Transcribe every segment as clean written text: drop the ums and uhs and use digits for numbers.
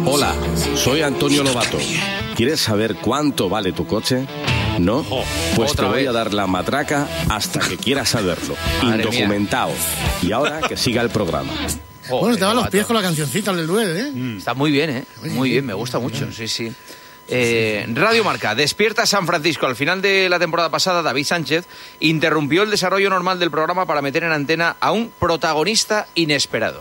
Hola, soy Antonio Lobato. ¿Quieres saber cuánto vale tu coche? ¿No? Pues te voy a dar la matraca hasta que quieras saberlo. Indocumentado. Y ahora que siga el programa. Bueno, te van los pies con la cancioncita del duet, ¿eh? Está muy bien, ¿eh? Muy bien, me gusta mucho, sí. Radio Marca, despierta San Francisco. Al final de la temporada pasada, David Sánchez interrumpió el desarrollo normal del programa para meter en antena a un protagonista inesperado.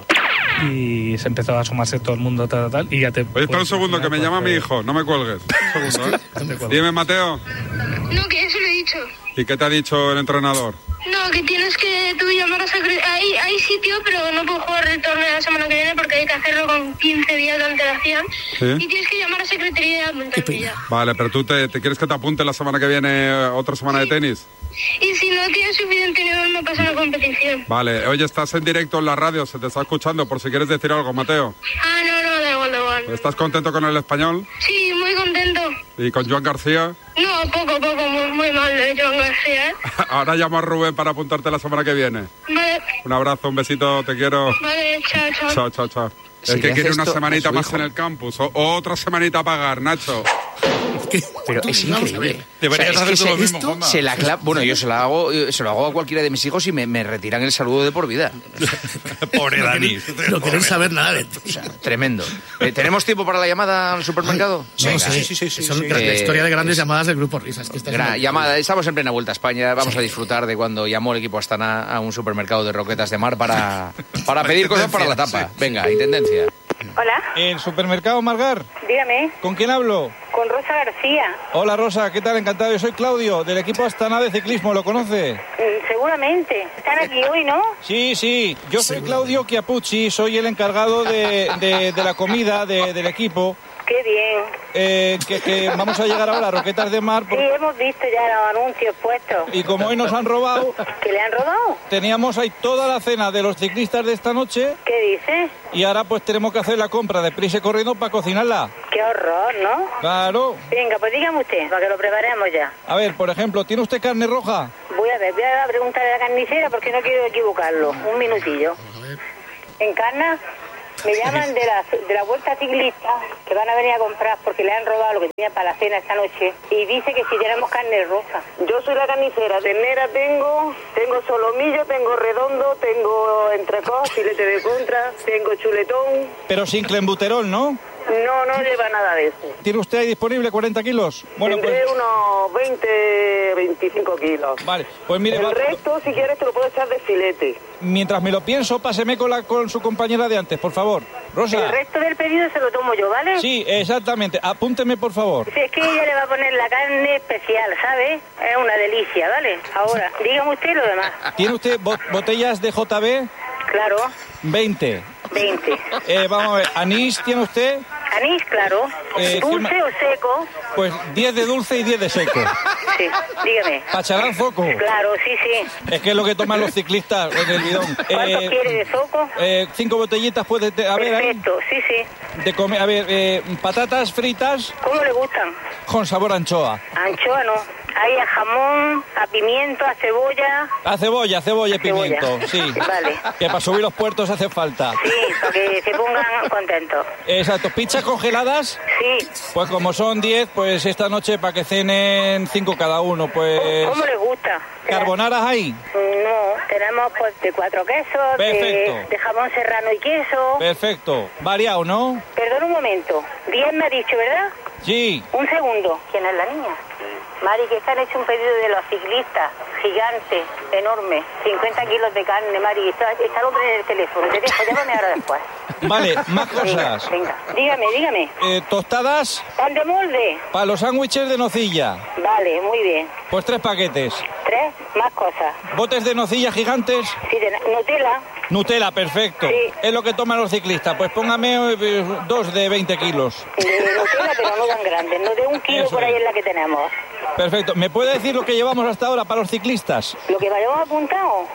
Y se empezó a sumarse todo el mundo, tal, y ya te... Oye, espera un segundo, que me llama mi hijo, no me cuelgues. Un segundo, ¿eh? Dime, Mateo. No, que eso lo he dicho. ¿Y qué te ha dicho el entrenador? No, que tienes que tú llamar a secretaría. Hay sitio, pero no puedo jugar el torneo la semana que viene porque hay que hacerlo con 15 días de antelación. ¿Sí? Y tienes que llamar a secretaría de apuntarte. Vale, pero tú te quieres que te apunte la semana que viene otra semana de tenis. Y si no tienes suficiente nivel, no pasa la competición. Vale, oye, estás en directo en la radio, se te está escuchando, por si quieres decir algo, Mateo. No, da igual. ¿Estás contento con el español? Sí, muy contento. ¿Y con Joan García? No, poco, muy mal de Joan García, ¿eh? Ahora llamo a Rubén para apuntarte la semana que viene. Vale. Un abrazo, un besito, te quiero. Vale, chao. Es que quiere una semanita más en el campus, o otra semanita a pagar, Nacho. Pero es increíble. Deberías hacer todo lo mismo, Juanma. Bueno, yo se lo hago a cualquiera de mis hijos y me retiran el saludo de por vida. Pobre Dani. No quieren saber nada de ti. O sea, tremendo. ¿Tenemos tiempo para la llamada al supermercado? Venga, sí. Son la historia de grandes llamadas del Grupo Risas. Llamada, estamos en plena Vuelta a España. Vamos a disfrutar de cuando llamó el equipo Astana a un supermercado de roquetas de mar para pedir cosas para la tapa. Venga, intendencia. Hola. ¿El supermercado Margar? Dígame. ¿Con quién hablo? Con Rosa García. Hola Rosa, ¿qué tal? Encantado. Yo soy Claudio, del equipo Astana de ciclismo, ¿lo conoce? Seguramente. Están aquí hoy, ¿no? Sí. Yo soy Claudio Chiapucci, soy el encargado de la comida del equipo. Qué bien. Que vamos a llegar ahora a Roquetas de Mar. Sí, hemos visto ya los anuncios puestos. Y como hoy nos han robado... ¿Que le han robado? Teníamos ahí toda la cena de los ciclistas de esta noche. ¿Qué dices? Y ahora pues tenemos que hacer la compra de prisa y corriendo para cocinarla. Qué horror, ¿no? Claro. Venga, pues dígame usted, para que lo preparemos ya. A ver, por ejemplo, ¿tiene usted carne roja? Voy a preguntarle a la carnicera porque no quiero equivocarlo. Un minutillo. ¿Encarna? Me llaman de la vuelta ciclista que van a venir a comprar porque le han robado lo que tenían para la cena esta noche y dice que si tenemos carne roja. Yo soy la carnicera, ternera tengo solomillo, tengo redondo, tengo entrecot, filete de contra, tengo chuletón. Pero sin clenbuterol, ¿no? No lleva nada de eso. ¿Tiene usted ahí disponible 40 kilos? Bueno, tendré unos 25 kilos. Vale, pues mire... El resto, si quieres, te lo puedo echar de filete. Mientras me lo pienso, páseme con su compañera de antes, por favor. Rosa. El resto del pedido se lo tomo yo, ¿vale? Sí, exactamente. Apúnteme, por favor. Sí, es que ella le va a poner la carne especial, ¿sabe? Es una delicia, ¿vale? Ahora, dígame usted lo demás. ¿Tiene usted botellas de JB? Claro. 20. Vamos a ver, ¿anís tiene usted? Anís, claro. ¿Dulce o seco? Pues 10 de dulce y 10 de seco. Sí, dígame. ¿Pacharán foco? Claro, sí. Es que es lo que toman los ciclistas en el bidón. ¿Cuánto quiere de foco? 5 botellitas puede haber ahí. Perfecto, sí. De comer, a ver, patatas fritas. ¿Cómo le gustan? Con sabor a anchoa. Anchoa no. Hay a jamón, a pimiento, a cebolla. A cebolla y pimiento, sí. Vale. Que para subir los puertos hace falta. Sí, para que se pongan contentos. Exacto. ¿Pizzas congeladas? Sí. Pues como son 10, pues esta noche para que cenen 5 cada uno, pues... ¿Cómo les gusta? ¿Carbonaras hay? No, tenemos pues de 4 quesos, de jamón serrano y queso. Perfecto. Variado, ¿no? Perdón un momento. 10 me ha dicho, ¿verdad? Sí. Un segundo. ¿Quién es la niña? Mari, que están hecho un pedido de los ciclistas, gigante, enorme, 50 kilos de carne, Mari, está el hombre en el teléfono, te dejo, llámame ahora después. Vale, más cosas. Venga, dígame. ¿Tostadas? ¿Pan de molde? Para los sándwiches de nocilla. Vale, muy bien. Pues 3 paquetes. 3, más cosas. ¿Botes de nocilla gigantes? Sí, de Nutella. Nutella, perfecto. Sí. Es lo que toman los ciclistas. Pues póngame 2 de 20 kilos. De Nutella, pero no tan grandes, no de 1 kilo. Eso por ahí es la que tenemos. Perfecto. ¿Me puede decir lo que llevamos hasta ahora para los ciclistas? Lo que vayamos apuntado.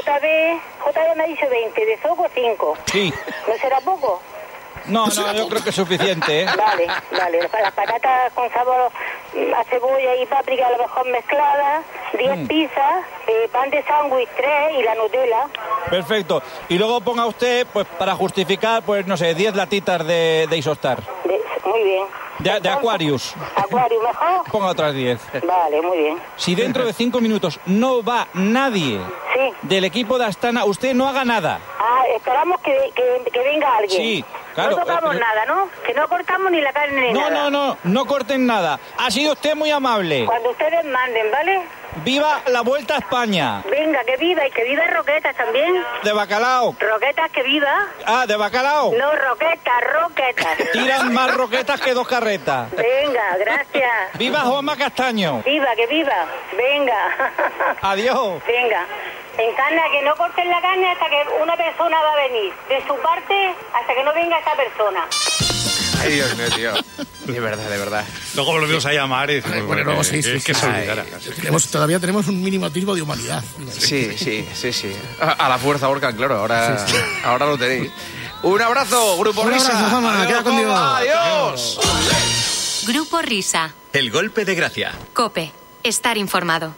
JB me ha dicho 20, de Zoco 5. Sí. ¿No será poco? No, yo creo que es suficiente, ¿eh? Vale. Las patatas con sabor a cebolla y páprica a lo mejor mezcladas, 10 pizzas, pan de sándwich 3 y la Nutella. Perfecto. Y luego ponga usted, pues para justificar, pues no sé, 10 latitas de Isostar. Muy bien. De Aquarius. ¿Aquarius mejor? Ponga otras 10. Vale, muy bien. Si dentro de 5 minutos no va nadie del equipo de Astana, usted no haga nada. Esperamos que venga alguien. Sí, claro. No tocamos nada, ¿no? Que no cortamos ni la carne ni nada. No corten nada. Ha sido usted muy amable. Cuando ustedes manden, ¿vale? ¡Viva la Vuelta a España! Venga, que viva, y que viva Roquetas también. De bacalao. Roquetas, que viva. ¿De bacalao? No, Roquetas. Tiran más roquetas que 2 carretas. Venga, gracias. ¡Viva Juanma Castaño! Viva, que viva. Venga. Adiós. Venga. En Canna, que no corten la carne hasta que una persona va a venir. De su parte, hasta que no venga esa persona. Ay, Dios mío, tío. De verdad. Luego volvemos a llamar y decimos, Bueno, luego sí. Es que se olvidará. Todavía tenemos un mínimo atisbo de humanidad. Sí. A la fuerza ahorcan, claro. Ahora lo tenéis. Un abrazo, Grupo Risa. Un abrazo, Juanma. Queda con Dios. Adiós. Grupo Risa. El golpe de gracia. COPE. Estar informado.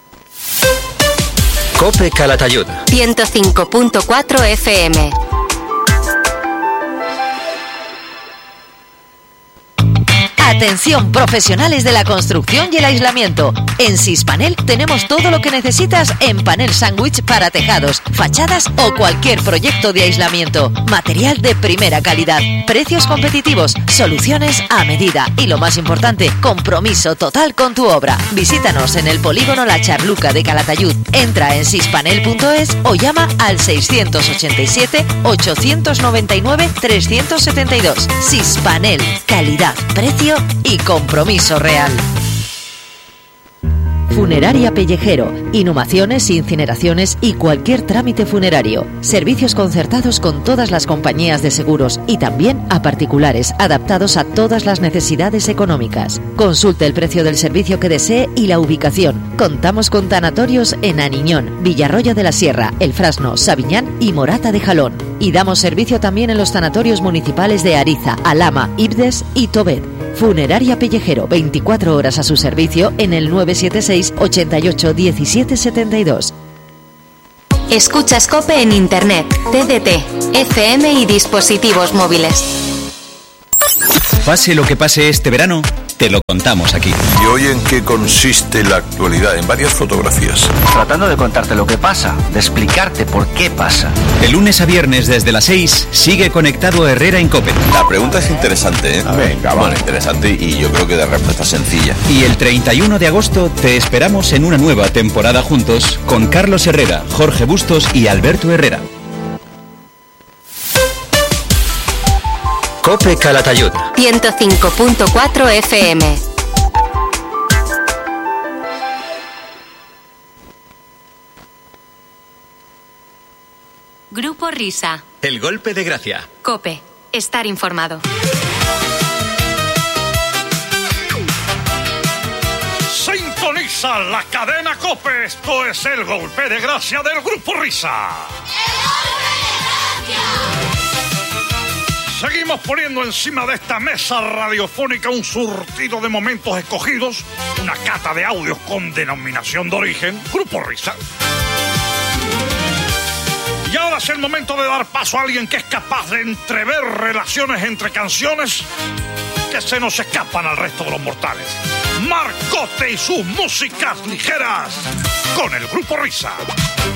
COPE Calatayud. 105.4 FM. Atención, profesionales de la construcción y el aislamiento. En Sispanel tenemos todo lo que necesitas en panel sándwich para tejados, fachadas o cualquier proyecto de aislamiento. Material de primera calidad, precios competitivos, soluciones a medida y, lo más importante, compromiso total con tu obra. Visítanos en el polígono La Charluca de Calatayud. Entra en sispanel.es o llama al 687 899 372. Sispanel, calidad, precio y compromiso real. Funeraria Pellejero. Inhumaciones, incineraciones y cualquier trámite funerario. Servicios concertados con todas las compañías de seguros y también a particulares, adaptados a todas las necesidades económicas. Consulte el precio del servicio que desee y la ubicación. Contamos con tanatorios en Aniñón, Villarroya de la Sierra, El Frasno, Sabiñán y Morata de Jalón. Y damos servicio también en los tanatorios municipales de Ariza, Alhama, Ibdes y Tobet. Funeraria Pellejero, 24 horas a su servicio en el 976 88 17 72. Escuchas COPE en Internet, TDT, FM y dispositivos móviles. Pase lo que pase este verano, te lo contamos aquí. ¿Y hoy en qué consiste la actualidad? En varias fotografías. Tratando de contarte lo que pasa, de explicarte por qué pasa. De lunes a viernes desde las 6, sigue conectado Herrera en COPE. La pregunta es interesante, ¿eh? Venga, vale, interesante y yo creo que de respuesta sencilla. Y el 31 de agosto te esperamos en una nueva temporada juntos con Carlos Herrera, Jorge Bustos y Alberto Herrera. COPE Calatayud. 105.4 FM. Grupo Risa. El golpe de gracia. COPE. Estar informado. Sintoniza la cadena COPE. Esto es el golpe de gracia del Grupo Risa. Seguimos poniendo encima de esta mesa radiofónica un surtido de momentos escogidos, una cata de audios con denominación de origen, Grupo Risa. Y ahora es el momento de dar paso a alguien que es capaz de entrever relaciones entre canciones que se nos escapan al resto de los mortales. Marcote y sus músicas ligeras con el Grupo Risa.